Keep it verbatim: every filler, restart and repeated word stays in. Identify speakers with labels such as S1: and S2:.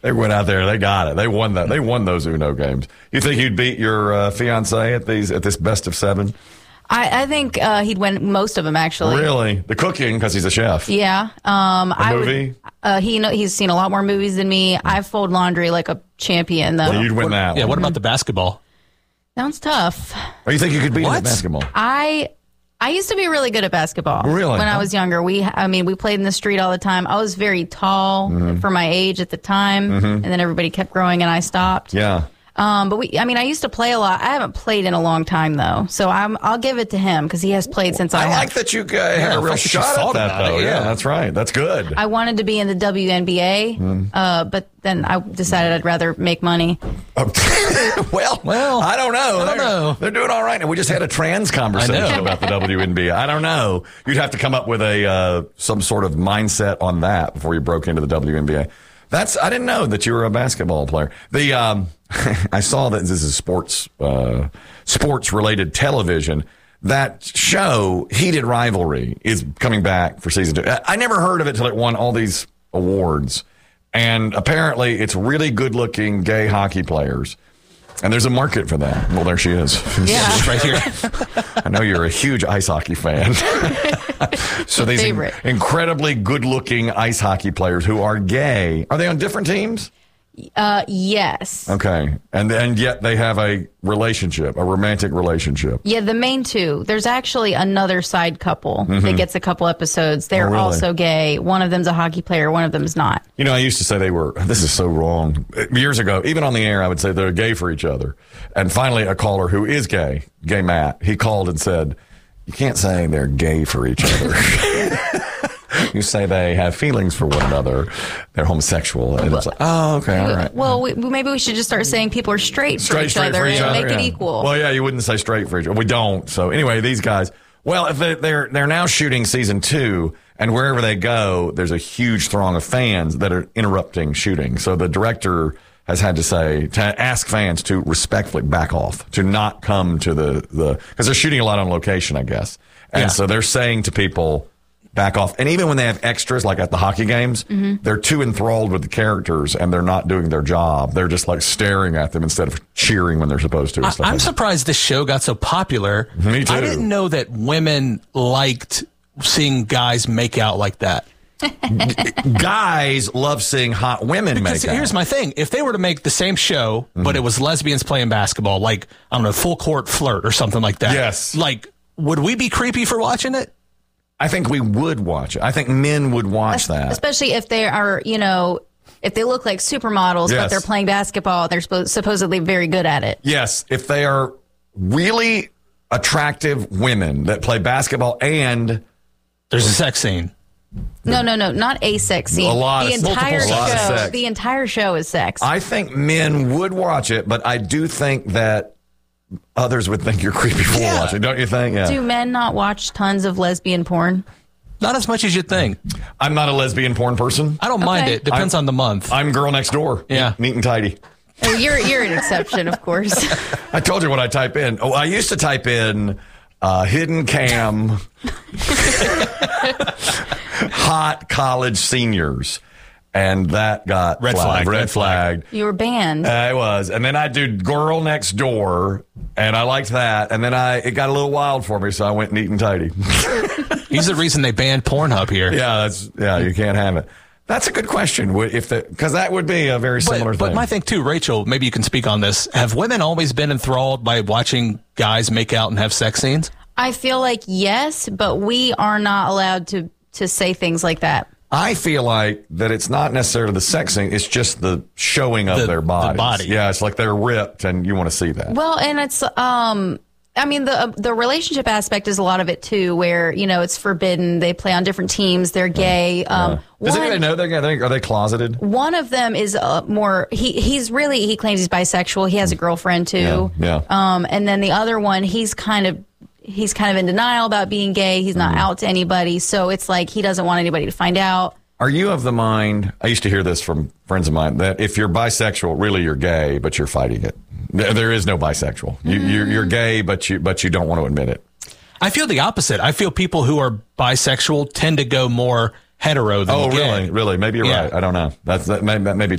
S1: They went out there. They got it. They won that. They won those Uno games. You think you'd beat your uh, fiance at these at this best of seven?
S2: I, I think uh, he'd win most of them, actually.
S1: Really? The cooking, because he's a chef.
S2: Yeah. Um,
S1: a
S2: I
S1: movie?
S2: Would, uh, he know, he's seen a lot more movies than me. I fold laundry like a champion, though.
S1: Well, you'd win
S3: what,
S1: that.
S3: Yeah.
S1: One.
S3: What about the basketball?
S2: Sounds tough.
S1: Oh, you think you could beat him
S3: What?
S1: at basketball?
S2: I I used to be really good at basketball.
S1: Really?
S2: When
S1: Huh?
S2: I was younger, we I mean we played in the street all the time. I was very tall
S1: Mm-hmm.
S2: for my age at the time, and then everybody kept growing, and I stopped.
S1: Yeah.
S2: Um, but we, I mean, I used to play a lot. I haven't played in a long time though, so I'm I'll give it to him because he has played since I,
S1: I
S2: have.
S1: like that you uh, had a
S3: the
S1: real
S3: fact that you
S1: shot at
S3: thought
S1: that,
S3: about it,
S1: though. Yeah.
S3: yeah.
S1: that's right. That's good.
S2: I wanted to be in the W N B A,
S1: Mm-hmm.
S2: uh, but then I decided I'd rather make money.
S1: well,
S3: Well,
S1: I don't know.
S3: I don't
S1: they're,
S3: know.
S1: They're doing all right. And we just had a trans conversation
S3: I know.
S1: about the W N B A. I don't know. You'd have to come up with a uh, some sort of mindset on that before you broke into the W N B A. That's I didn't know that you were a basketball player. The um, I saw that this is sports uh, sports related television. That show, Heated Rivalry, is coming back for season two. I, I never heard of it till it won all these awards. And apparently it's really good looking gay hockey players. And there's a market for that. Well, there she is.
S2: Yeah.
S3: Just right here.
S1: I know you're a huge ice hockey fan. So these in-
S2: Favorite.
S1: incredibly good looking ice hockey players who are gay. Are they on different teams?
S2: Uh, yes.
S1: Okay. And and yet they have a relationship, a romantic relationship.
S2: Yeah, the main two. There's actually another side couple that gets a couple episodes. They're
S1: Mm-hmm. Oh, really?
S2: also gay. One of them's a hockey player. One of them's not.
S1: You know, I used to say they were, this is so wrong. Years ago, even on the air, I would say they're gay for each other. And finally, a caller who is gay, gay Matt, he called and said, you can't say they're gay for each other. You say they have feelings for one another. They're homosexual. And it's like, oh, okay, all right.
S2: Well, we, maybe we should just start saying people are straight for
S1: Straight,
S2: each
S1: straight
S2: other
S1: for each
S2: and
S1: other.
S2: make
S1: yeah.
S2: it equal.
S1: Well, yeah, you wouldn't say straight for each other. We don't. So anyway, these guys, well, if they, they're, they're now shooting season two, and wherever they go, there's a huge throng of fans that are interrupting shooting. So the director has had to say, to ask fans to respectfully back off, to not come to the, the, because they're shooting a lot on location, I guess. And
S3: Yeah.
S1: so they're saying to people, back off. And even when they have extras, like at the hockey games,
S2: Mm-hmm.
S1: they're too enthralled with the characters and they're not doing their job. They're just like staring at them instead of cheering when they're supposed to. and
S3: I,
S1: stuff
S3: I'm
S1: like that.
S3: surprised this show got so popular.
S1: Me too.
S3: I didn't know that women liked seeing guys make out like that.
S1: Guys love seeing hot women
S3: Because
S1: make out.
S3: here's my thing. If they were to make the same show,
S1: Mm-hmm.
S3: but it was lesbians playing basketball, like, I don't know, Full Court Flirt or something like that.
S1: Yes.
S3: Like, would we be creepy for watching it?
S1: I think we would watch it. I think men would watch that.
S2: Especially if they are, you know, if they look like supermodels,
S1: Yes.
S2: but they're playing basketball, they're suppo- supposedly very good at it.
S1: Yes, if they are really attractive women that play basketball and
S3: There's a sex scene.
S2: No, no, no, not a sex scene.
S1: A lot
S2: the
S1: of-
S2: entire
S1: multiple- a lot of
S2: show,
S1: sex.
S2: the entire show is sex.
S1: I think men would watch it, but I do think that others would think you're creepy for
S3: Yeah.
S1: watching, don't you think? Yeah.
S2: Do men not watch tons of lesbian porn?
S3: Not as much as you'd think.
S1: I'm not a lesbian porn person.
S3: I don't mind
S2: Okay.
S3: it. Depends on the month.
S1: I'm girl next door.
S3: Yeah.
S1: Neat and tidy.
S2: Oh, you're you're an exception, of course.
S1: I told you what I type in. Oh, I used to type in uh, hidden cam hot college seniors. And that got
S3: Red
S1: flagged,
S3: flag,
S1: red
S3: red flag.
S1: flagged.
S2: You were banned.
S1: Uh, I was, and then I do Girl Next Door, and I liked that. And then I it got a little wild for me, so I went neat and tidy.
S3: He's the reason they banned Pornhub here.
S1: yeah, that's yeah, you can't have it. That's a good question. Would- If because that would be a very similar
S3: But, but
S1: thing.
S3: my thing too, Rachel, maybe you can speak on this. Have women always been enthralled by watching guys make out and have sex scenes?
S2: I feel like yes, but we are not allowed to to say things like that.
S1: I feel like that it's not necessarily the sex scene; it's just the showing of
S3: The-
S1: their
S3: the
S1: bodies.
S3: body.
S1: Yeah, it's like they're ripped, and you want to see that.
S2: Well, and it's um I mean the the relationship aspect is a lot of it too, where you know it's forbidden. They play on different teams. They're gay. Um,
S1: Does
S2: one,
S1: anybody know they're gay? Are they closeted?
S2: one of them is uh, more. He he's really he claims he's bisexual. He has a girlfriend too.
S1: Yeah, yeah.
S2: Um, and then the other one, he's kind of. He's kind of in denial about being gay. He's not out to anybody. So it's like he doesn't want anybody to find out.
S1: Are you of the mind? I used to hear this from friends of mine that if you're bisexual, really you're gay, but you're fighting it. There there is no bisexual. You, you're, you're gay, but you but you don't want to admit it.
S3: I feel the opposite. I feel people who are bisexual tend to go more hetero than
S1: Oh,
S3: gay.
S1: really? Really? Maybe you're
S3: Yeah.
S1: right. I don't know. That's that may, that may be